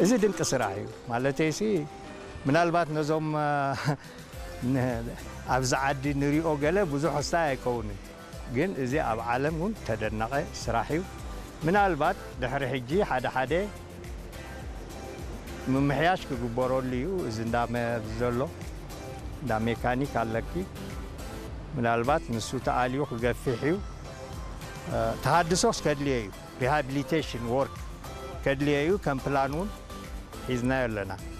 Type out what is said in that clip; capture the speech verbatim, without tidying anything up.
إذا دنك سراحي مالتي سي من البات نزوم أبز عدي نريو قلب وزو حستا يكون جن إذا أب عالم هون تدرناقة سراحي من البات دحر حجي حدا حدا من محياش كجبروا ليو إذا دام بزلو دا ميكانيك علىكي من البات نسوت عليو كجفيحيو تحدثوس كدليو rehabilitation work كدليو كم بلانون إذن لنا